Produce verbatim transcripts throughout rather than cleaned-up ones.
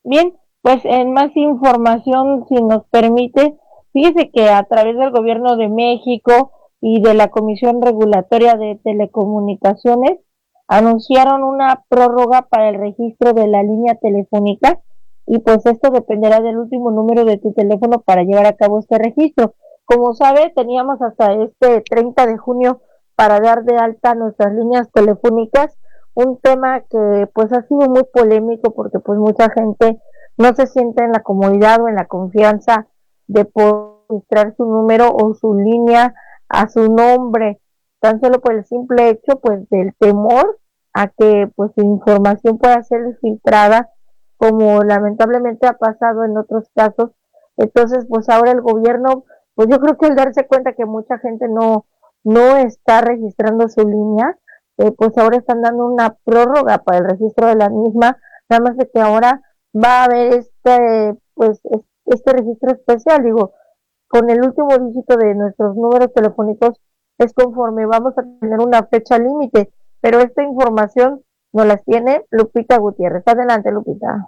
Bien, pues en más información, si nos permite, fíjese que a través del Gobierno de México y de la Comisión Regulatoria de Telecomunicaciones anunciaron una prórroga para el registro de la línea telefónica y pues esto dependerá del último número de tu teléfono para llevar a cabo este registro. Como sabe, teníamos hasta este treinta de junio para dar de alta nuestras líneas telefónicas, un tema que pues ha sido muy polémico porque pues mucha gente no se siente en la comodidad o en la confianza de poder registrar su número o su línea a su nombre, tan solo por el simple hecho pues del temor a que pues su información pueda ser filtrada, como lamentablemente ha pasado en otros casos. Entonces pues ahora el gobierno, pues yo creo que al darse cuenta que mucha gente no no está registrando su línea, eh, pues ahora están dando una prórroga para el registro de la misma, nada más de que ahora va a haber este, pues, este registro especial, digo, con el último dígito de nuestros números telefónicos es conforme vamos a tener una fecha límite, pero esta información nos la tiene Lupita Gutiérrez. Adelante, Lupita.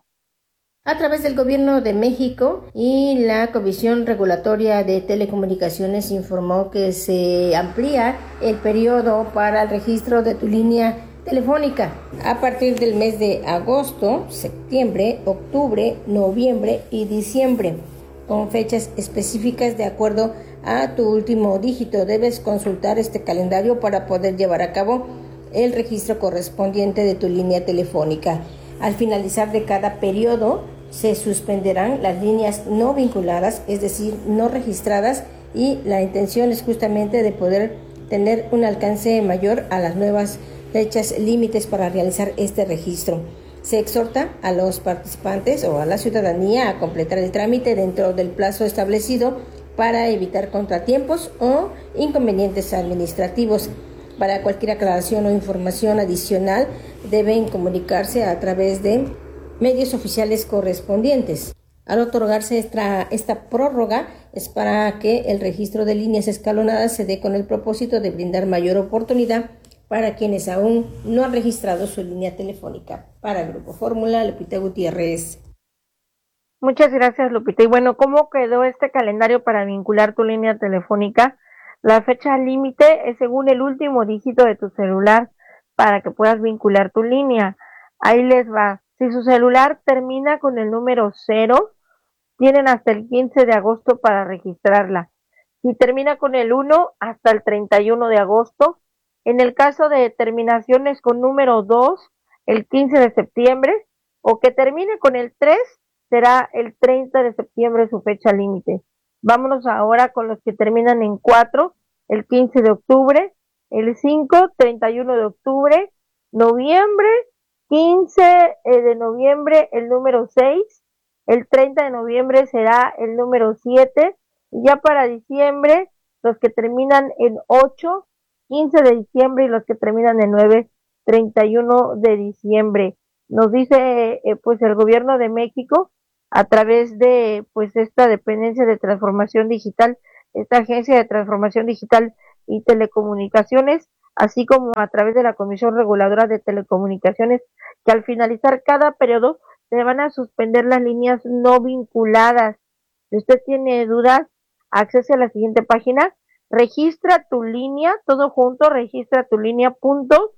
A través del Gobierno de México y la Comisión Regulatoria de Telecomunicaciones informó que se amplía el periodo para el registro de tu línea telefónica a partir del mes de agosto, septiembre, octubre, noviembre y diciembre, con fechas específicas de acuerdo a tu último dígito. Debes consultar este calendario para poder llevar a cabo el registro correspondiente de tu línea telefónica. Al finalizar de cada periodo, se suspenderán las líneas no vinculadas, es decir, no registradas, y la intención es justamente de poder tener un alcance mayor a las nuevas fechas límites para realizar este registro. Se exhorta a los participantes o a la ciudadanía a completar el trámite dentro del plazo establecido para evitar contratiempos o inconvenientes administrativos. Para cualquier aclaración o información adicional deben comunicarse a través de medios oficiales correspondientes. Al otorgarse esta, esta prórroga es para que el registro de líneas escalonadas se dé con el propósito de brindar mayor oportunidad para quienes aún no han registrado su línea telefónica. Para el Grupo Fórmula, Lupita Gutiérrez. Muchas gracias, Lupita. Y bueno, ¿cómo quedó este calendario para vincular tu línea telefónica? La fecha límite es según el último dígito de tu celular para que puedas vincular tu línea. Ahí les va. Si su celular termina con el número cero, tienen hasta el quince de agosto para registrarla. Si termina con el uno, hasta el treinta y uno de agosto. En el caso de terminaciones con número dos, el quince de septiembre, o que termine con el tres, será el treinta de septiembre su fecha límite. Vámonos ahora con los que terminan en cuatro, el quince de octubre, el cinco, treinta y uno de octubre, noviembre, quince de noviembre el número seis, el treinta de noviembre será el número siete, y ya para diciembre los que terminan en ocho, quince de diciembre, y los que terminan en nueve, treinta y uno de diciembre. Nos dice eh, pues el gobierno de México a través de pues esta dependencia de transformación digital, esta agencia de transformación digital y telecomunicaciones, así como a través de la Comisión Reguladora de Telecomunicaciones, que al finalizar cada periodo se van a suspender las líneas no vinculadas. Si usted tiene dudas, accese a la siguiente página, registra tu línea, todo junto, registra tu línea punto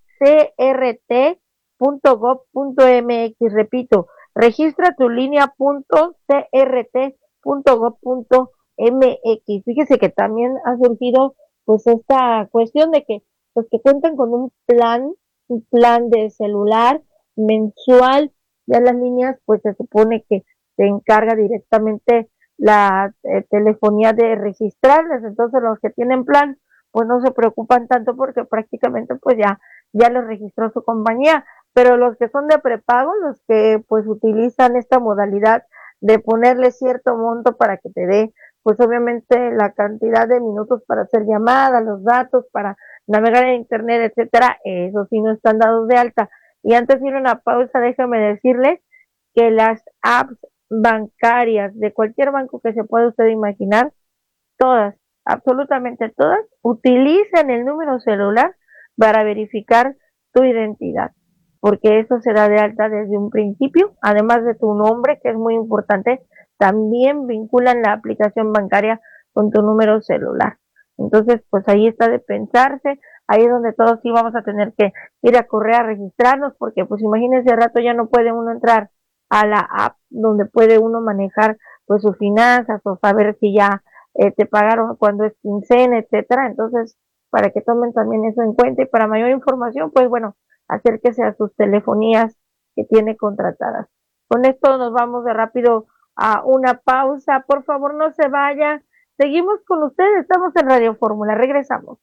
crt punto gov punto mx, repito, registra tu línea punto crt punto gov punto mx. Fíjese que también ha surgido pues esta cuestión de que los que cuentan con un plan, un plan de celular mensual de las líneas, pues se supone que se encarga directamente la eh, telefonía de registrarlas. Entonces los que tienen plan pues no se preocupan tanto porque prácticamente pues ya ya los registró su compañía, pero los que son de prepago, los que pues utilizan esta modalidad de ponerle cierto monto para que te dé pues obviamente la cantidad de minutos para hacer llamadas, los datos para navegar en internet, etcétera, eso sí no están dados de alta. Y antes de ir a una pausa, déjame decirle que las apps bancarias de cualquier banco que se pueda usted imaginar, todas, absolutamente todas, utilizan el número celular para verificar tu identidad. porque eso se da de alta desde un principio, además de tu nombre, que es muy importante, también vinculan la aplicación bancaria con tu número celular. Entonces, pues ahí está de pensarse, ahí es donde todos sí vamos a tener que ir a correr a registrarnos, porque pues imagínense, al rato ya no puede uno entrar a la app donde puede uno manejar pues sus finanzas o saber si ya eh, te pagaron cuando es quincena, etcétera. Entonces, para que tomen también eso en cuenta y para mayor información, pues bueno, acérquese a sus telefonías que tiene contratadas. Con esto nos vamos de rápido a una pausa. Por favor, no se vaya. Seguimos con ustedes. Estamos en Radio Fórmula. Regresamos.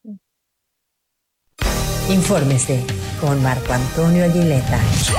Infórmese con Marco Antonio Aguileta.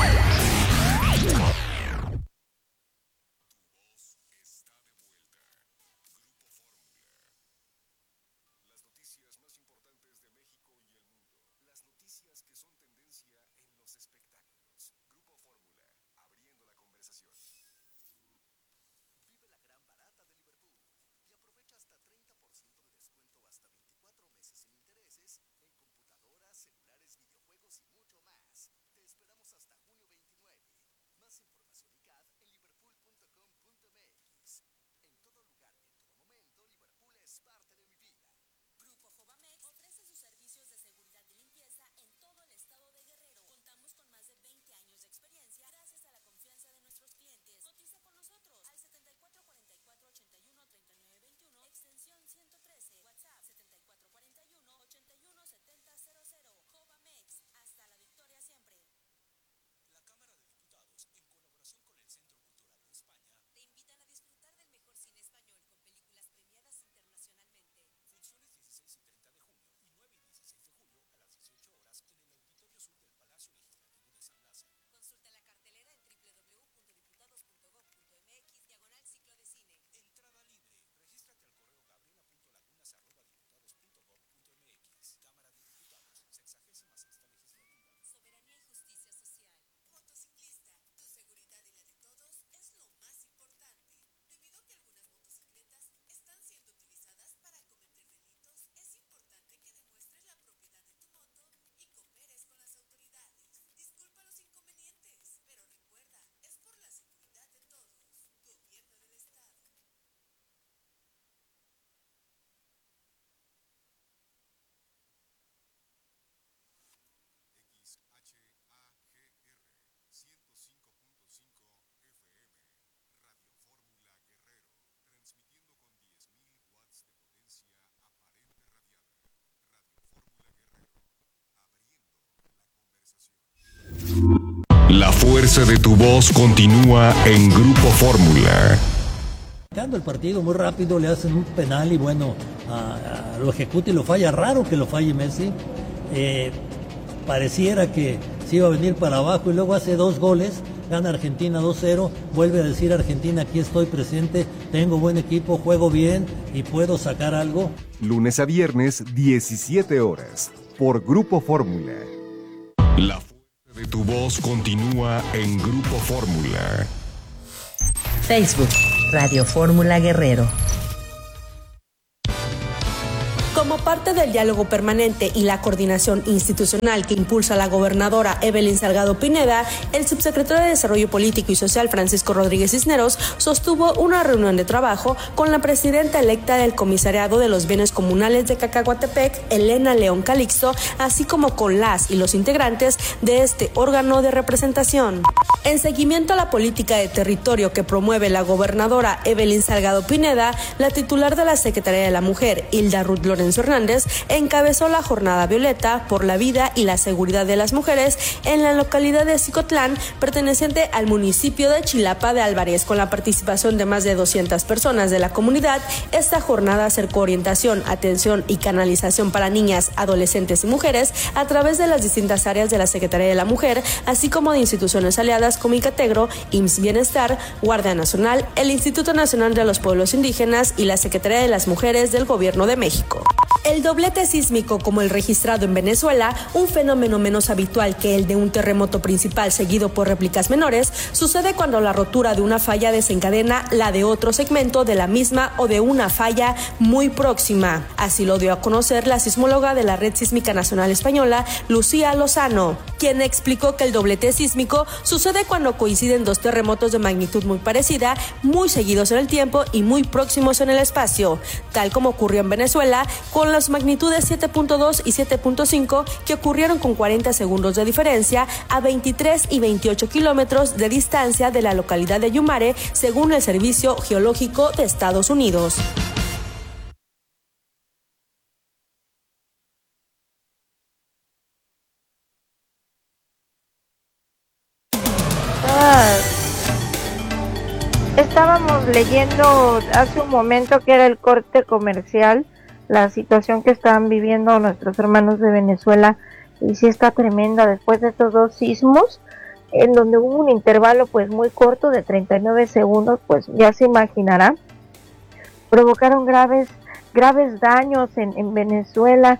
La fuerza de tu voz continúa en Grupo Fórmula. El partido muy rápido, le hacen un penal y bueno, a, a, lo ejecuta y lo falla. Raro que lo falle Messi. Eh, pareciera que se iba a venir para abajo y luego hace dos goles, gana Argentina dos cero, vuelve a decir Argentina, aquí estoy presente, tengo buen equipo, juego bien y puedo sacar algo. Lunes a viernes, diecisiete horas, por Grupo Fórmula. La fuerza de tu voz continúa en Grupo Fórmula. Facebook, Radio Fórmula Guerrero. Como parte del diálogo permanente y la coordinación institucional que impulsa la gobernadora Evelyn Salgado Pineda, el subsecretario de Desarrollo Político y Social Francisco Rodríguez Cisneros sostuvo una reunión de trabajo con la presidenta electa del Comisariado de los Bienes Comunales de Cacahuatepec, Elena León Calixto, así como con las y los integrantes de este órgano de representación. En seguimiento a la política de territorio que promueve la gobernadora Evelyn Salgado Pineda, la titular de la Secretaría de la Mujer, Hilda Ruth Lorenzo Hernández, encabezó la Jornada Violeta por la vida y la seguridad de las mujeres en la localidad de Cicotlán, perteneciente al municipio de Chilapa de Álvarez. Con la participación de más de doscientas personas de la comunidad, esta jornada acercó orientación, atención y canalización para niñas, adolescentes y mujeres a través de las distintas áreas de la Secretaría de la Mujer, así como de instituciones aliadas como Incategro, I M S S Bienestar, Guardia Nacional, el Instituto Nacional de los Pueblos Indígenas y la Secretaría de las Mujeres del Gobierno de México. El El doblete sísmico, como el registrado en Venezuela, un fenómeno menos habitual que el de un terremoto principal seguido por réplicas menores, sucede cuando la rotura de una falla desencadena la de otro segmento de la misma o de una falla muy próxima. Así lo dio a conocer la sismóloga de la Red Sísmica Nacional Española, Lucía Lozano, quien explicó que el doblete sísmico sucede cuando coinciden dos terremotos de magnitud muy parecida, muy seguidos en el tiempo y muy próximos en el espacio, tal como ocurrió en Venezuela con las magnitudes siete punto dos y siete punto cinco que ocurrieron con cuarenta segundos de diferencia a veintitrés y veintiocho kilómetros de distancia de la localidad de Yumare, según el Servicio Geológico de Estados Unidos. Ah, estábamos leyendo hace un momento que era el corte comercial, la situación que están viviendo nuestros hermanos de Venezuela, y sí está tremenda después de estos dos sismos, en donde hubo un intervalo pues muy corto de treinta y nueve segundos, pues ya se imaginará, provocaron graves graves daños en, en Venezuela,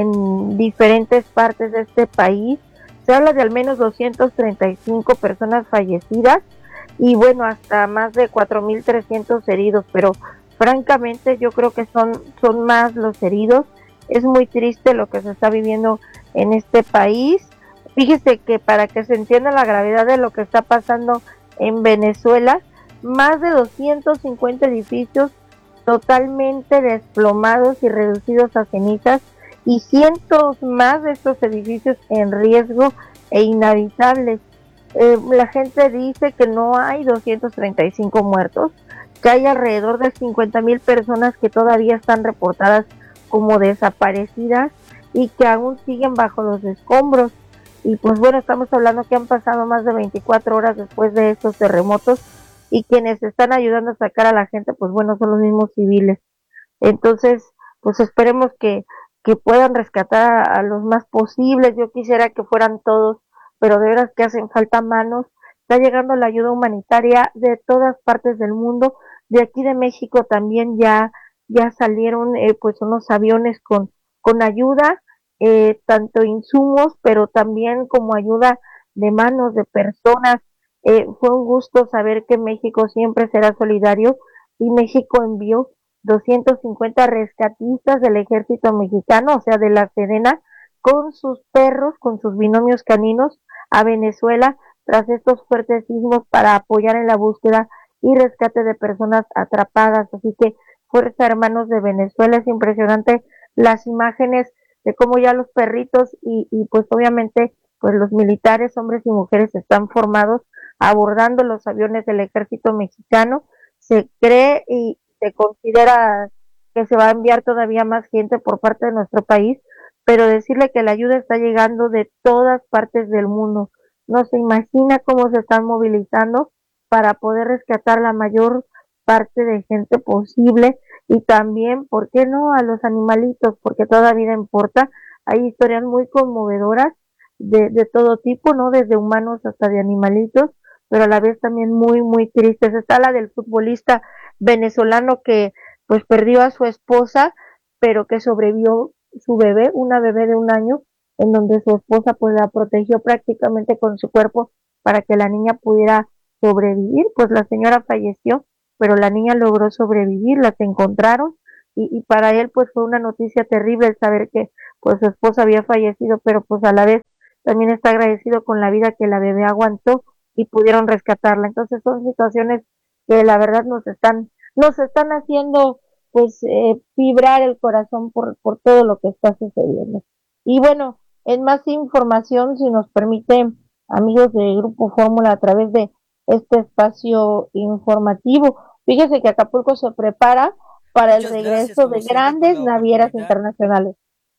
en diferentes partes de este país. Se habla de al menos doscientas treinta y cinco personas fallecidas y bueno, hasta más de cuatro mil trescientos heridos, pero francamente yo creo que son, son más los heridos. Es muy triste lo que se está viviendo en este país. Fíjese que para que se entienda la gravedad de lo que está pasando en Venezuela, más de doscientos cincuenta edificios totalmente desplomados y reducidos a cenizas, y cientos más de estos edificios en riesgo e inhabitables. Eh, la gente dice que no hay doscientos treinta y cinco muertos, que hay alrededor de cincuenta mil personas que todavía están reportadas como desaparecidas y que aún siguen bajo los escombros. Y pues bueno, estamos hablando que han pasado más de veinticuatro horas después de estos terremotos, y quienes están ayudando a sacar a la gente, pues bueno, son los mismos civiles. Entonces, pues esperemos que que puedan rescatar a, a los más posibles. Yo quisiera que fueran todos, pero de veras que hacen falta manos. Está llegando la ayuda humanitaria de todas partes del mundo. De aquí de México también ya ya salieron eh, pues unos aviones con con ayuda, eh, tanto insumos, pero también como ayuda de manos de personas. Eh, fue un gusto saber que México siempre será solidario, y México envió doscientos cincuenta rescatistas del ejército mexicano, o sea, de la Sedena, con sus perros, con sus binomios caninos, a Venezuela tras estos fuertes sismos para apoyar en la búsqueda y rescate de personas atrapadas. Así que fuerza, hermanos de Venezuela. Es impresionante las imágenes de cómo ya los perritos y, y pues obviamente pues los militares, hombres y mujeres, están formados abordando los aviones del ejército mexicano. Se cree y se considera que se va a enviar todavía más gente por parte de nuestro país, pero decirle que la ayuda está llegando de todas partes del mundo. No se imagina cómo se están movilizando para poder rescatar la mayor parte de gente posible, y también, ¿por qué no?, a los animalitos, porque toda vida importa. Hay historias muy conmovedoras de, de todo tipo, ¿no?, desde humanos hasta de animalitos, pero a la vez también muy, muy tristes. Está la del futbolista venezolano que pues perdió a su esposa, pero que sobrevivió su bebé, una bebé de un año, en donde su esposa pues la protegió prácticamente con su cuerpo para que la niña pudiera sobrevivir. Pues la señora falleció, pero la niña logró sobrevivir, las encontraron, y, y para él pues fue una noticia terrible el saber que pues su esposa había fallecido, pero pues a la vez también está agradecido con la vida que la bebé aguantó y pudieron rescatarla. Entonces son situaciones que la verdad nos están nos están haciendo pues eh, vibrar el corazón por por todo lo que está sucediendo. Y bueno, en más información, si nos permite, amigos de Grupo Fórmula, a través de este espacio informativo, fíjese que Acapulco se prepara para el regreso de grandes navieras internacionales.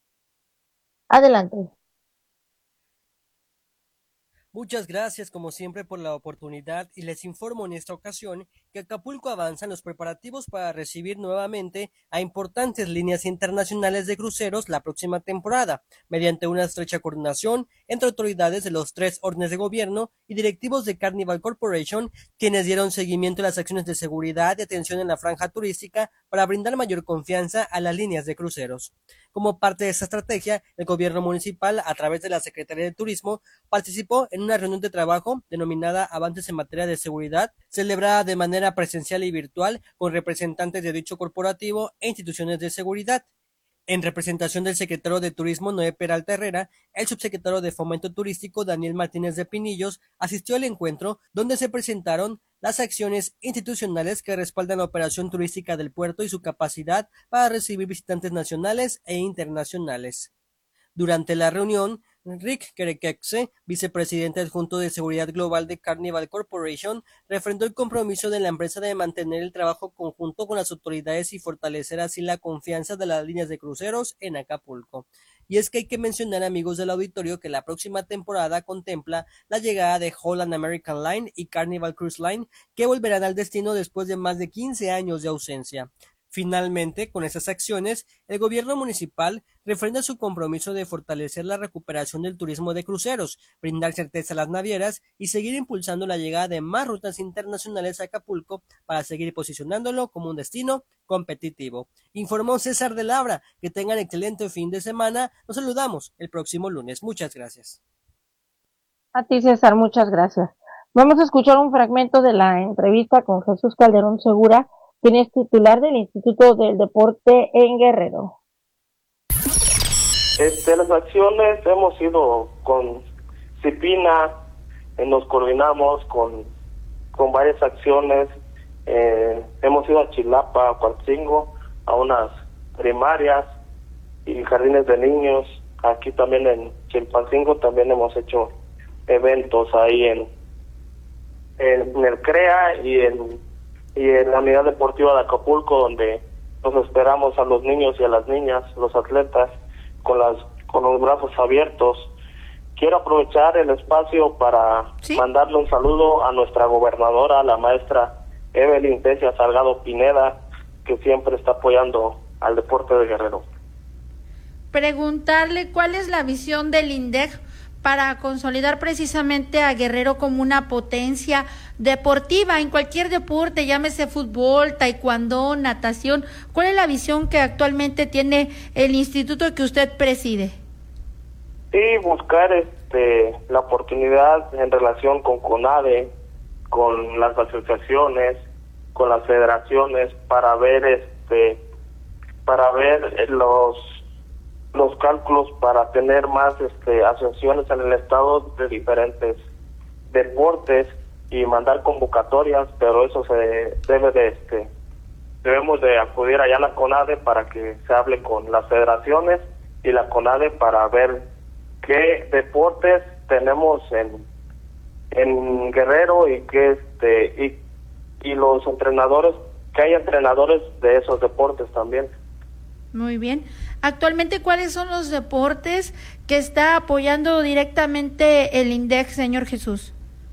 Adelante. Muchas gracias, como siempre, por la oportunidad, y les informo en esta ocasión que Acapulco avanza en los preparativos para recibir nuevamente a importantes líneas internacionales de cruceros la próxima temporada, mediante una estrecha coordinación entre autoridades de los tres órdenes de gobierno y directivos de Carnival Corporation, quienes dieron seguimiento a las acciones de seguridad y atención en la franja turística para brindar mayor confianza a las líneas de cruceros. Como parte de esta estrategia, el gobierno municipal, a través de la Secretaría de Turismo, participó en una reunión de trabajo denominada Avances en materia de seguridad, celebrada de manera presencial y virtual con representantes de dicho corporativo e instituciones de seguridad. En representación del secretario de Turismo Noé Peralta Herrera, el subsecretario de Fomento Turístico Daniel Martínez de Pinillos asistió al encuentro, donde se presentaron las acciones institucionales que respaldan la operación turística del puerto y su capacidad para recibir visitantes nacionales e internacionales. Durante la reunión, Rick Kerekexe, vicepresidente adjunto de Seguridad Global de Carnival Corporation, refrendó el compromiso de la empresa de mantener el trabajo conjunto con las autoridades y fortalecer así la confianza de las líneas de cruceros en Acapulco. Y es que hay que mencionar, amigos del auditorio, que la próxima temporada contempla la llegada de Holland American Line y Carnival Cruise Line, que volverán al destino después de más de quince años de ausencia. Finalmente, con estas acciones, el gobierno municipal refrenda su compromiso de fortalecer la recuperación del turismo de cruceros, brindar certeza a las navieras y seguir impulsando la llegada de más rutas internacionales a Acapulco para seguir posicionándolo como un destino competitivo. Informó César de Labra. Que tengan excelente fin de semana. Nos saludamos el próximo lunes. Muchas gracias. A ti, César, muchas gracias. Vamos a escuchar un fragmento de la entrevista con Jesús Calderón Segura, quien es titular del Instituto del Deporte en Guerrero. Este, las acciones hemos ido con Cipina, eh, nos coordinamos con, con varias acciones, eh, hemos ido a Chilapa, a Cuatzingo, a unas primarias y jardines de niños. Aquí también en Chilpancingo también hemos hecho eventos ahí en, en, en el CREA y en y en la unidad deportiva de Acapulco, donde nos esperamos a los niños y a las niñas, los atletas, con las con los brazos abiertos. Quiero aprovechar el espacio para ¿Sí? mandarle un saludo a nuestra gobernadora, la maestra Evelyn Tesia Salgado Pineda, que siempre está apoyando al deporte de Guerrero. Preguntarle cuál es la visión del INDEC para consolidar precisamente a Guerrero como una potencia deportiva en cualquier deporte, llámese fútbol, taekwondo, natación. ¿Cuál es la visión que actualmente tiene el instituto que usted preside? Sí, buscar este la oportunidad en relación con CONADE, con las asociaciones, con las federaciones, para ver este para ver los los cálculos para tener más este asociaciones en el estado de diferentes deportes y mandar convocatorias, pero eso se debe de este debemos de acudir allá a la CONADE para que se hable con las federaciones y la CONADE para ver qué deportes tenemos en en Guerrero y que este y y los entrenadores, que hay entrenadores de esos deportes también. Muy bien. Actualmente, ¿cuáles son los deportes que está apoyando directamente el INDEC, señor Jesús?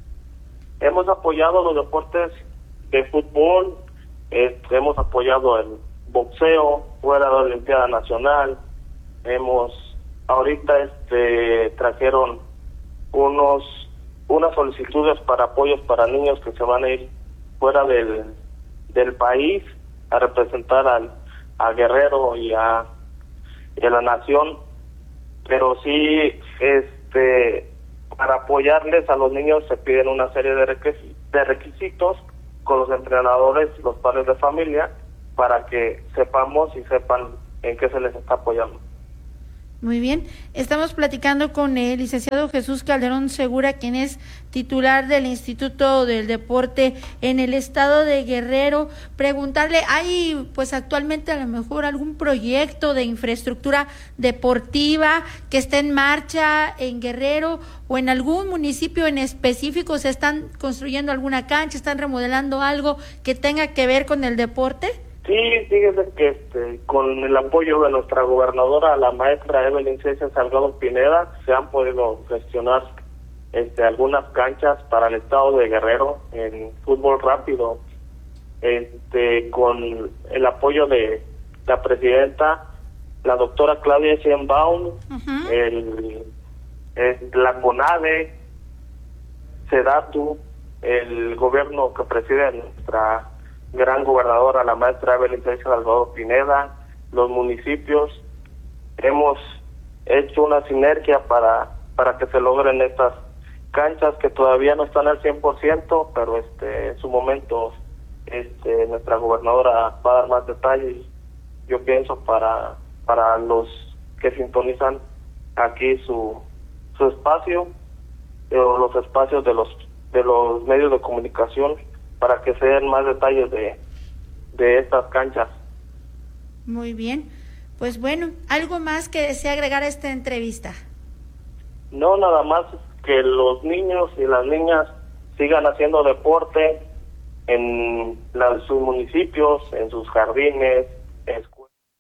Hemos apoyado los deportes de fútbol, eh, hemos apoyado el boxeo fuera de la Olimpiada Nacional, hemos ahorita este trajeron unos unas solicitudes para apoyos para niños que se van a ir fuera del del país a representar al a Guerrero y a, y a la nación, pero sí este para apoyarles a los niños se piden una serie de requisitos, de requisitos con los entrenadores, los padres de familia, para que sepamos y sepan en qué se les está apoyando. Muy bien, estamos platicando con el licenciado Jesús Calderón Segura, quien es titular del Instituto del Deporte en el estado de Guerrero. Preguntarle, ¿hay pues actualmente a lo mejor algún proyecto de infraestructura deportiva que esté en marcha en Guerrero o en algún municipio en específico? ¿Se están construyendo alguna cancha, están remodelando algo que tenga que ver con el deporte? Sí, fíjese que este, con el apoyo de nuestra gobernadora, la maestra Evelyn Tesia Salgado Pineda, se han podido gestionar este, algunas canchas para el estado de Guerrero en fútbol rápido, este, con el apoyo de la presidenta, la doctora Claudia Sheinbaum, uh-huh. el, el, la CONADE, SEDATU, el gobierno que preside nuestra gran gobernadora, la maestra Evelyn Salgado Pineda, los municipios, hemos hecho una sinergia para, para que se logren estas canchas que todavía no están al cien por ciento, pero este en su momento este nuestra gobernadora va a dar más detalles, yo pienso, para para los que sintonizan aquí su su espacio, eh, o los espacios de los de los medios de comunicación, para que se den más detalles de, de estas canchas. Muy bien, pues bueno, ¿algo más que desea agregar a esta entrevista? No, nada más que los niños y las niñas sigan haciendo deporte en la, sus municipios, en sus jardines, en escuelas.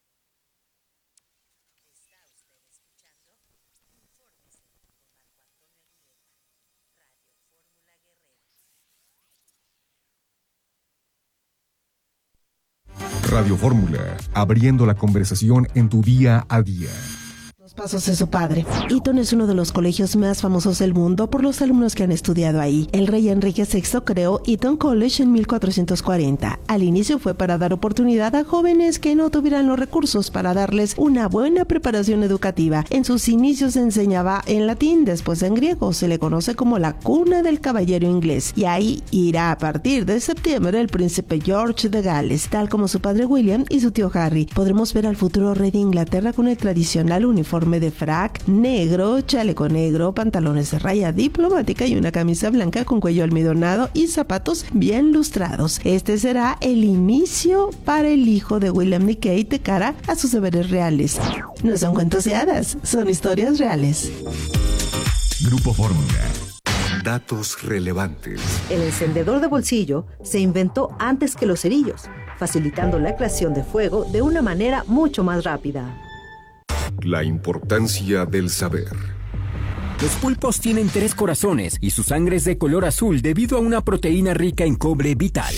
Radio Fórmula, abriendo la conversación en tu día a día. Pasos de su padre. Eton es uno de los colegios más famosos del mundo por los alumnos que han estudiado ahí. El rey Enrique sexto creó Eton College en mil cuatrocientos cuarenta. Al inicio fue para dar oportunidad a jóvenes que no tuvieran los recursos para darles una buena preparación educativa. En sus inicios se enseñaba en latín, después en griego. Se le conoce como la cuna del caballero inglés. Y ahí irá a partir de septiembre el príncipe George de Gales, tal como su padre William y su tío Harry. Podremos ver al futuro rey de Inglaterra con el tradicional uniforme de frac negro, chaleco negro, pantalones de raya diplomática y una camisa blanca con cuello almidonado y zapatos bien lustrados. Este será el inicio para el hijo de William y Kate de cara a sus deberes reales. No son cuentos de hadas, son historias reales. Grupo Fórmula. Datos relevantes. El encendedor de bolsillo se inventó antes que los cerillos, facilitando la creación de fuego de una manera mucho más rápida. La importancia del saber. Los pulpos tienen tres corazones y su sangre es de color azul debido a una proteína rica en cobre vital.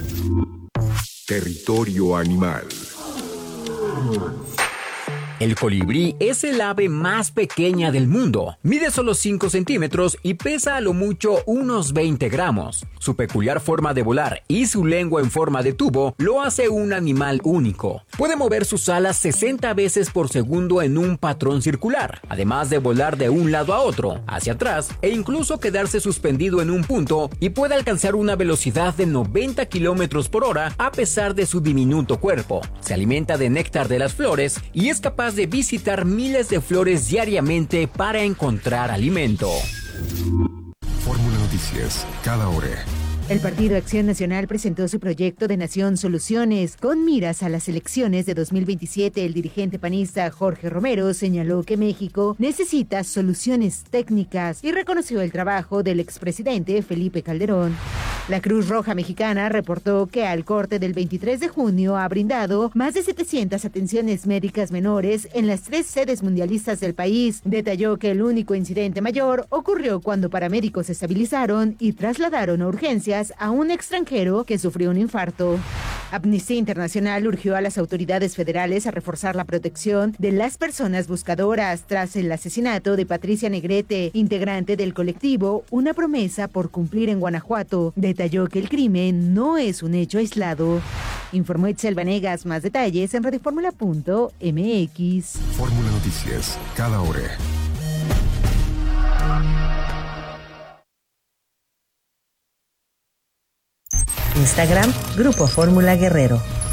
Territorio animal. El colibrí es el ave más pequeña del mundo. Mide solo cinco centímetros y pesa a lo mucho unos veinte gramos. Su peculiar forma de volar y su lengua en forma de tubo lo hace un animal único. Puede mover sus alas sesenta veces por segundo en un patrón circular, además de volar de un lado a otro, hacia atrás e incluso quedarse suspendido en un punto, y puede alcanzar una velocidad de noventa kilómetros por hora a pesar de su diminuto cuerpo. Se alimenta de néctar de las flores y es capaz de visitar miles de flores diariamente para encontrar alimento. Fórmula Noticias, cada hora. El Partido Acción Nacional presentó su proyecto de Nación Soluciones. Con miras a las elecciones de dos mil veintisiete, el dirigente panista Jorge Romero señaló que México necesita soluciones técnicas y reconoció el trabajo del expresidente Felipe Calderón. La Cruz Roja Mexicana reportó que al corte del veintitrés de junio ha brindado más de setecientas atenciones médicas menores en las tres sedes mundialistas del país. Detalló que el único incidente mayor ocurrió cuando paramédicos se estabilizaron y trasladaron a urgencias a un extranjero que sufrió un infarto. Amnistía Internacional urgió a las autoridades federales a reforzar la protección de las personas buscadoras tras el asesinato de Patricia Negrete, integrante del colectivo Una Promesa por Cumplir en Guanajuato. Detalló que el crimen no es un hecho aislado. Informó Itzel Vanegas. Más detalles en radioformula punto m x. Fórmula Noticias, cada hora. Instagram, Grupo Fórmula Guerrero.